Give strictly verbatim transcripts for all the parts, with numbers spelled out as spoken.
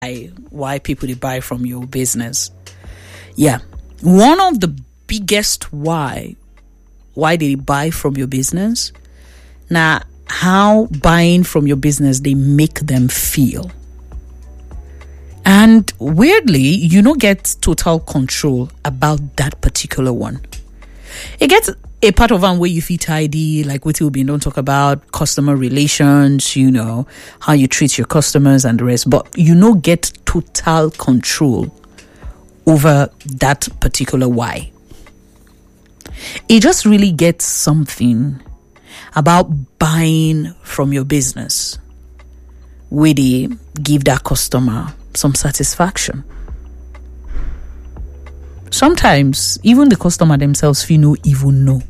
why people they buy from your business. Yeah, one of the biggest why why they buy from your business. Now, how buying from your business they make them feel. And weirdly, you don't get total control about that particular one. It gets a part of one where you feel tidy, like what you've been don't talk about customer relations, you know, how you treat your customers and the rest, but you don't get total control over that particular why. It just really gets something about buying from your business where they give that customer some satisfaction. Sometimes even the customer themselves feel no even know.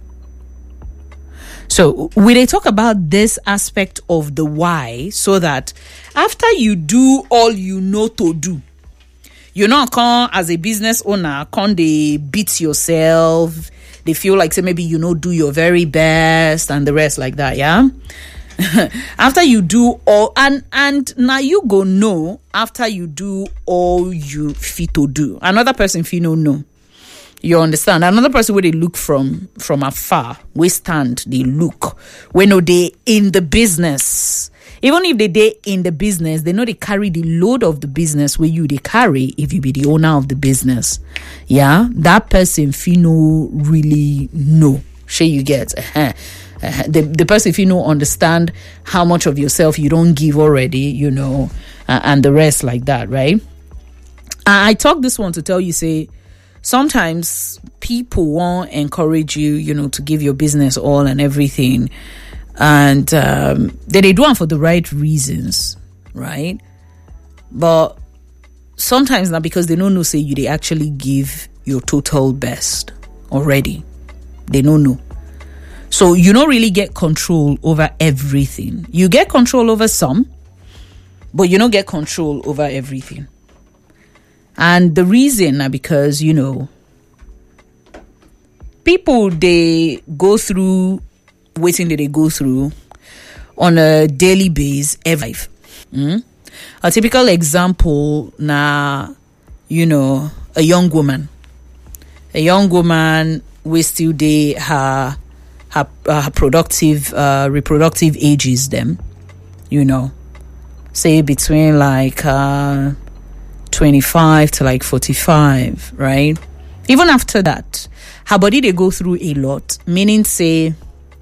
So we they talk about this aspect of the why, so that after you do all you know to do, you know, come as a business owner, can't they beat yourself? They feel like say maybe you know do your very best and the rest like that, yeah. After you do all and and now you go know after you do all you fit to do. Another person feel no no. You understand? Another person where they look from from afar, we stand, they look. When no they in the business. Even if they they in the business, they know they carry the load of the business where you they carry if you be the owner of the business. Yeah, that person feel no really know. Sure you get. Uh-huh. Uh, the the person if you know understand how much of yourself you don't give already, you know, uh, and the rest like that, right? I, I talk this one to tell you, say, sometimes people won't encourage you, you know, to give your business all and everything, and um, they they do it for the right reasons, right? But sometimes now because they don't know, say you they actually give your total best already, they don't know. So you don't really get control over everything. You get control over some, but you don't get control over everything. And the reason is because, you know, people, they go through waiting that they go through on a daily basis every life. Mm? A typical example now, you know, a young woman. A young woman will still day her her, uh, her productive uh, reproductive ages them, you know, say between like uh, twenty-five to like forty-five, right? Even after that, her body they go through a lot, meaning say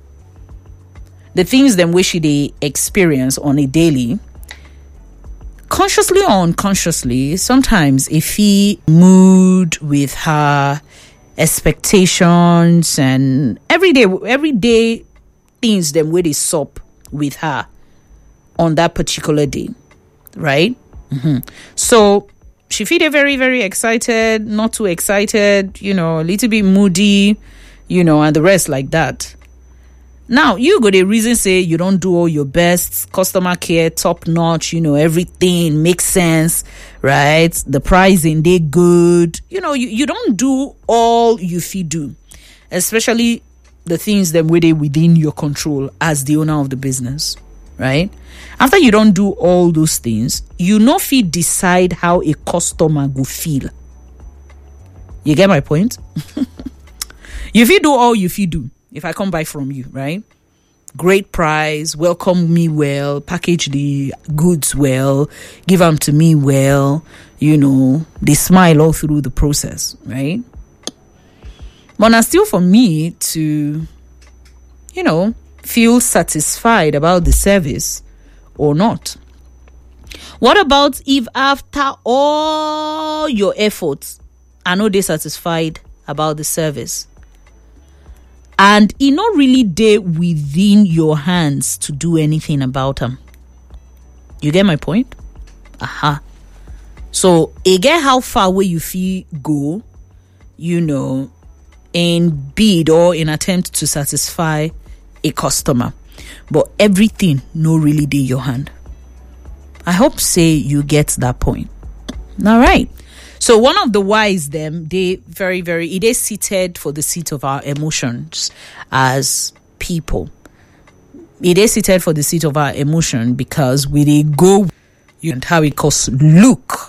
the things them which they experience on a daily, consciously or unconsciously, sometimes if he mood with her expectations and everyday everyday things them where they sup with her on that particular day, right? Mm-hmm. So she feel very very excited, not too excited, you know, a little bit moody, you know, and the rest like that. Now you go the reason say you don't do all your best, customer care top notch, you know, everything makes sense, right? The pricing they good, you know, you, you don't do all you feel do, especially the things that were they within your control as the owner of the business, right? After you don't do all those things, you know feel decide how a customer go feel. You get my point? You feel do all you feel do. If I come buy from you, right? Great price, welcome me well, package the goods well, give them to me well, you know, they smile all through the process, right? But now still for me to, you know, feel satisfied about the service or not. What about if after all your efforts, I know they're satisfied about the service, and it not really there within your hands to do anything about them? You get my point? Aha. So, again, how far away you feel go, you know, in bid or in attempt to satisfy a customer, but everything no really dey your hand. I hope say you get that point. All right. So one of the whys them, they very, very, it is seated for the seat of our emotions as people. It is seated for the seat of our emotion because we they go and how it costs look